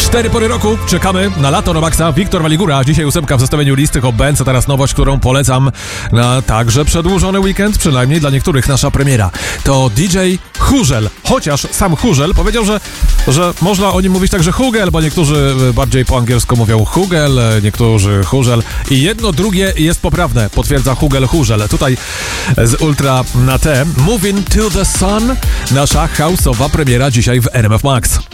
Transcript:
4 pory roku, czekamy na lato na maksa. Wiktor Waligura, dzisiaj 8 w zestawieniu listy Hot Bands, a teraz nowość, którą polecam na także przedłużony weekend, przynajmniej dla niektórych nasza premiera. To DJ Hurzel, chociaż sam Hurzel powiedział, że można o nim mówić także Hugel, bo niektórzy bardziej po angielsku mówią Hugel, niektórzy Hurzel i jedno drugie jest poprawne, potwierdza Hurzel. Tutaj z Ultra na T, Moving to the Sun, nasza house'owa premiera dzisiaj w RMF Max.